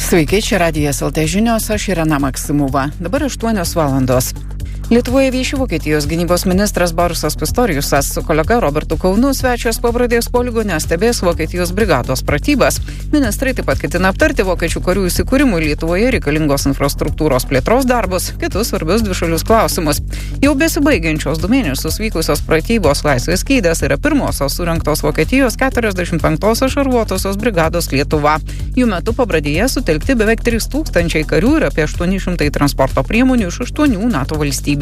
Sveiki, čia Radijas LT žinios, aš Irena Maksimova. Dabar 8 valandos. Lietuvoje vieši Vokietijos gynybos ministras Borisas Pistoriusas su kolega Robertu Kaunu svečias Pabradės poligone stebės Vokietijos brigados pratybas. Ministrai taip pat ketina aptarti vokiečių karių įsikūrimui Lietuvoje reikalingos infrastruktūros plėtros darbus, kitus svarbius dvišalius klausimus. Jau besibaigiančios 2 mėnesius vykusios pratybos Laisvės skydės yra pirmosios surengtos Vokietijos 45-osios šarvuotosios brigados Lietuva. Jų metu Pabradėje sutelkti beveik 3000 karių ir apie 800 transporto priemonių iš 8 NATO valstybių.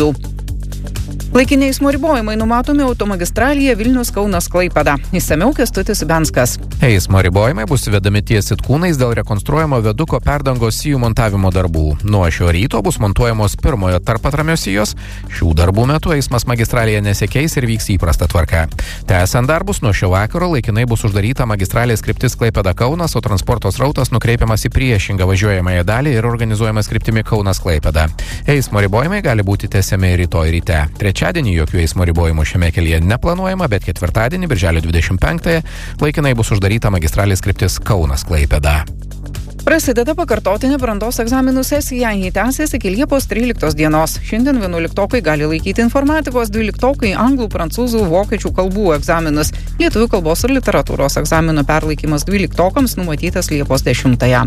Laikiniai eismo ribojimai numatomi automagistralėje Vilnius-Kaunas-Klaipėda. Išsamiau Kęstutis Benskas. Eismo ribojimai bus vedami ties Sitkūnais dėl rekonstruojamo viaduko perdangos sijų montavimo darbų. Nuo šio ryto bus montuojamos pirmojo tarpatramio sijos. Šių darbų metu eismas magistralėje nesikeis ir vyks įprasta tvarka. Tęsiant darbus, nuo šio vakaro laikinai bus uždaryta magistralės kryptis Klaipėda-Kaunas, o transporto srautas nukreipiamas į priešingą važiuojamąją dalį ir organizuojamas kryptimi Kaunas-Klaipėda. Eismo ribojimai gali būti tęsiami rytoj ryte. Trečiadienį jokių eismo ribojimų šiame kelyje neplanuojama, bet ketvirtadienį, birželio 25-ąją, laikinai bus uždaryta magistralės kryptis Kaunas-Klaipėda. Prasideda pakartotinė brandos egzaminų sesija, jį tęsiasi iki Liepos 13 dienos. Šiandien 11-okai gali laikyti informatikos, 12-okai anglų, prancūzų, vokiečių kalbų egzaminus. Lietuvių kalbos ir literatūros egzaminų perlaikymas 12-okams numatytas Liepos 10-ąją.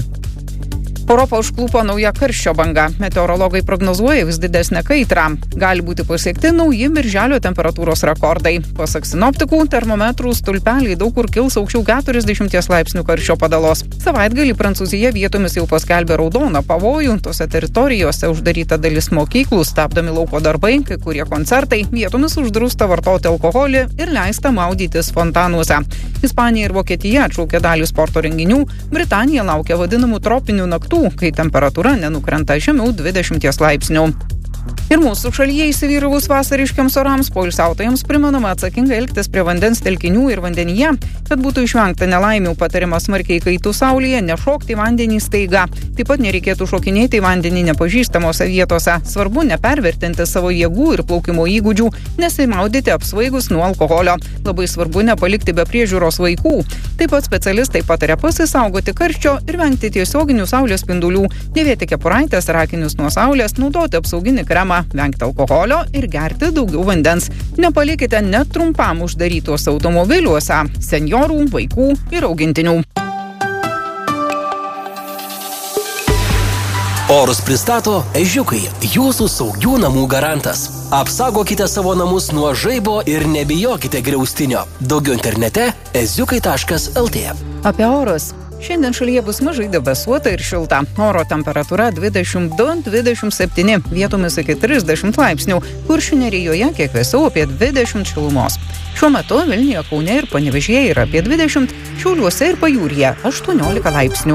Europą užklupo nauja karščio banga. Meteorologai prognozuoja vis didesnę kaitrą. Gali būti pasiekti nauji birželio temperatūros rekordai. Pasak sinoptikų, termometrų stulpeliai daug kur kils aukščiau 40 laipsnių karščio padalos. Savaitgalį Prancūzija vietomis jau paskelbė raudoną pavojų. Tose teritorijose uždaryta dalis mokyklų, stabdomi lauko darbai, kai kurie koncertai, vietomis uždrausta vartoti alkoholį ir leista maudytis fontanuose. Ispanija ir Vokietija atšaukė dalį sporto renginių. Britanija laukia vadinamų tropinių naktų, kai temperatūra nenukrenta žemiau 20 laipsnių. Ir mūsų šalyje įsivyravus vasariškiams orams poilsiautojams primenama atsakingai elgtis prie vandens telkinių ir vandenyje, kad būtų išvengta nelaimių. Patariama smarkiai kaitų saulėje nešokti į vandenį staiga. Taip pat nereikėtų šokinėti į vandenį nepažįstamose vietose. Svarbu nepervertinti savo jėgų ir plaukimo įgūdžių, nesimaudyti apsvaigus nuo alkoholio. Labai svarbu nepalikti be priežiūros vaikų. Taip pat specialistai pataria pasisaugoti karščio ir vengti tiesioginių saulės spindulių, dėvėti kepuraitės, akinius nuo saulės, naudoti apsauginį kremą, vengti alkoholio ir gerti daugiau vandens. Nepalikite net trumpam uždarytuose automobiliuose senjorų, vaikų ir augintinių. Orus pristato Ežiukai, jūsų saugių namų garantas. Apsaugokite savo namus nuo žaibo ir nebijokite griaustinio. Daugiau internete eziukai.lt. Apie orus. Šiandien šalyje bus mažai debesuota ir šilta. Oro temperatūra 22-27, vietomis iki 30 laipsnių. Kuršių nerijoje kiek vėsiau apie 20 šilumos. Šiuo metu Vilniuje, Kaune ir Panevėžyje yra apie 20, Šiauliuose ir Pajūryje 18 laipsnių.